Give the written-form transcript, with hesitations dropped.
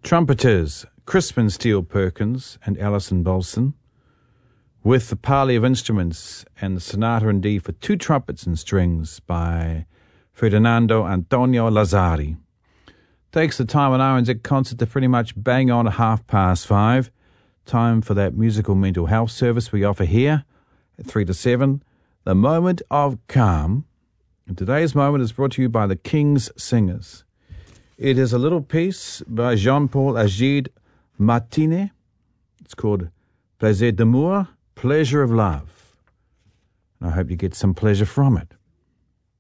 Trumpeters, Crispin Steele Perkins and Alison Bolson, with the parley of instruments and the Sonata in D for two trumpets and strings by Ferdinando Antonio Lazzari. Takes the time on RNZ concert to pretty much bang on at 5:30. Time for that musical mental health service we offer here at 3 to 7, the Moment of Calm. And today's moment is brought to you by the King's Singers. It is a little piece by Jean-Paul Agide Martinet. It's called Plaisir d'amour, Pleasure of Love. And I hope you get some pleasure from it.